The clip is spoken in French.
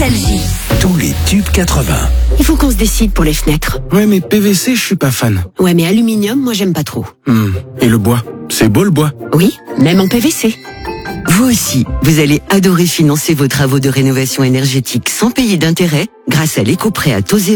Nostalgie. Tous les tubes 80. Il faut qu'on se décide pour les fenêtres. Ouais, mais PVC, je suis pas fan. Ouais, mais aluminium, moi j'aime pas trop. Et le bois? C'est beau le bois? Oui, même en PVC. Vous aussi, vous allez adorer financer vos travaux de rénovation énergétique sans payer d'intérêt grâce à l'éco-prêt à taux zéro.